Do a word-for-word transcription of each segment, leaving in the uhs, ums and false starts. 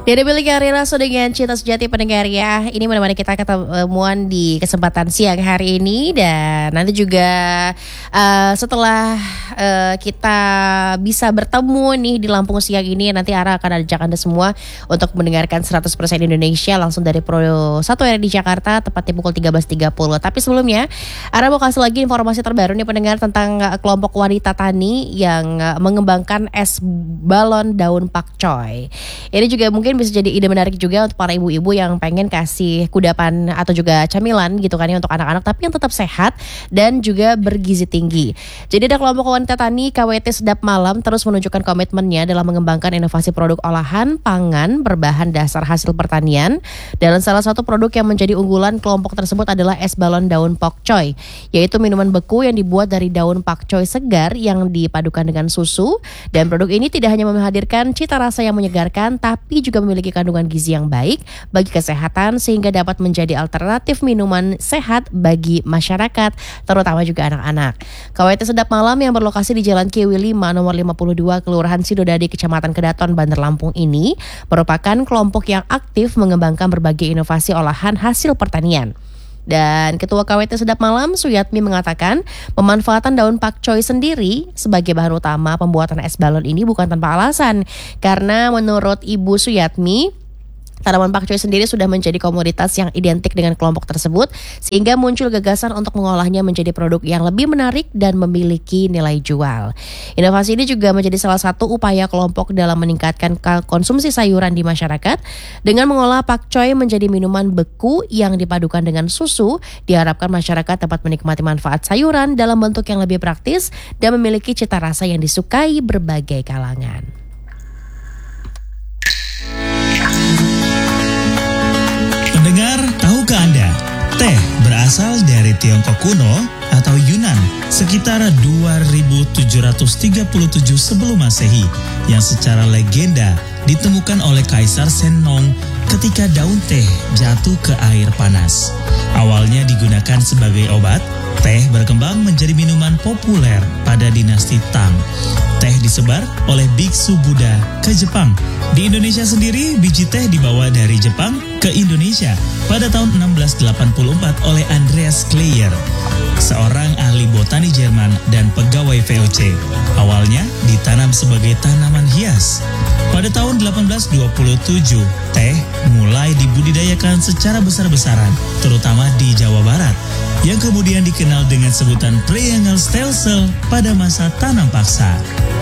Ya, demikian Ari Lasso dengan Cinta Sejati pendengar ya. Ini menemani kita ketemuan di kesempatan siang hari ini. Dan nanti juga uh, setelah uh, kita bisa bertemu nih di Lampung siang ini, nanti Ara akan ajak Anda semua untuk mendengarkan seratus persen Indonesia langsung dari Pro satu R di Jakarta tepatnya pukul tiga belas tiga puluh. Tapi sebelumnya Ara mau kasih lagi informasi terbaru nih pendengar tentang uh, kelompok wanita tani yang uh, mengembangkan es balon daun pakcoy. Ini juga mungkin bisa jadi ide menarik juga untuk para ibu-ibu yang pengen kasih kudapan atau juga camilan gitu kan ya untuk anak-anak, tapi yang tetap sehat dan juga bergizi tinggi. Jadi ada kelompok wanita tani K W T Sedap Malam terus menunjukkan komitmennya dalam mengembangkan inovasi produk olahan pangan berbahan dasar hasil pertanian. Dan salah satu produk yang menjadi unggulan kelompok tersebut adalah es balon daun pakcoy, yaitu minuman beku yang dibuat dari daun pakcoy segar yang dipadukan dengan susu. Dan produk ini tidak hanya menghadirkan cita rasa yang menyegarkan, tapi juga memiliki kandungan gizi yang baik bagi kesehatan sehingga dapat menjadi alternatif minuman sehat bagi masyarakat, terutama juga anak-anak. K W T Sedap Malam yang berlokasi di Jalan Kiwi lima nomor lima puluh dua Kelurahan Sidodadi Kecamatan Kedaton Bandar Lampung ini merupakan kelompok yang aktif mengembangkan berbagai inovasi olahan hasil pertanian. Dan Ketua K W T Sedap Malam, Suyatmi, mengatakan pemanfaatan daun pakcoy sendiri sebagai bahan utama pembuatan es balon ini bukan tanpa alasan. Karena menurut Ibu Suyatmi, tanaman pakcoy sendiri sudah menjadi komoditas yang identik dengan kelompok tersebut, sehingga muncul gagasan untuk mengolahnya menjadi produk yang lebih menarik dan memiliki nilai jual. Inovasi ini juga menjadi salah satu upaya kelompok dalam meningkatkan konsumsi sayuran di masyarakat. Dengan mengolah pakcoy menjadi minuman beku yang dipadukan dengan susu, diharapkan masyarakat dapat menikmati manfaat sayuran dalam bentuk yang lebih praktis dan memiliki cita rasa yang disukai berbagai kalangan. Pendengar, tahukah Anda, teh berasal dari Tiongkok kuno atau Yunan sekitar dua ribu tujuh ratus tiga puluh tujuh sebelum Masehi yang secara legenda ditemukan oleh Kaisar Sennong ketika daun teh jatuh ke air panas. Awalnya digunakan sebagai obat, teh berkembang menjadi minuman populer pada dinasti Tang. Teh disebar oleh biksu Buddha ke Jepang. Di Indonesia sendiri, biji teh dibawa dari Jepang ke Indonesia pada tahun enam belas delapan puluh empat oleh Andreas Kleyer, seorang ahli botani Jerman dan pegawai V O C. Awalnya ditanam sebagai tanaman hias. Pada tahun delapan belas dua puluh tujuh, teh mulai dibudidayakan secara besar-besaran, terutama di Jawa Barat, yang kemudian dikenal dengan sebutan Triangle Stelsel pada masa tanam paksa.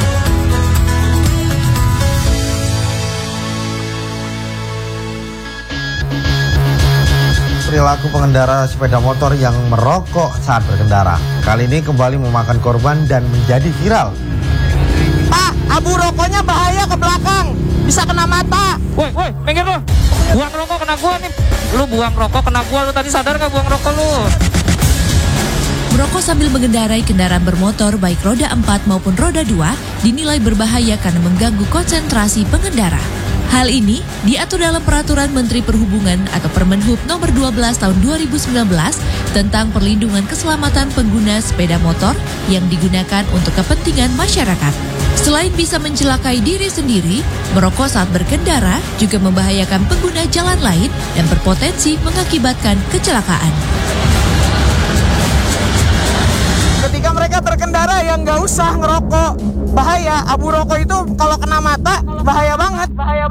Perilaku pengendara sepeda motor yang merokok saat berkendara kali ini kembali memakan korban dan menjadi viral. Pak, abu rokoknya bahaya ke belakang, bisa kena mata. Woi, woi, minggir lu. Buang rokok kena gua nih. Lu buang rokok kena gua, lu tadi sadar gak buang rokok lu? Merokok sambil mengendarai kendaraan bermotor baik roda empat maupun roda dua dinilai berbahaya karena mengganggu konsentrasi pengendara. Hal ini diatur dalam Peraturan Menteri Perhubungan atau Permenhub nomor dua belas tahun dua ribu sembilan belas tentang perlindungan keselamatan pengguna sepeda motor yang digunakan untuk kepentingan masyarakat. Selain bisa mencelakai diri sendiri, merokok saat berkendara juga membahayakan pengguna jalan lain dan berpotensi mengakibatkan kecelakaan. Ketika mereka berkendara yang nggak usah ngerokok, bahaya. Abu rokok itu kalau kena mata bahaya banget. Bahaya.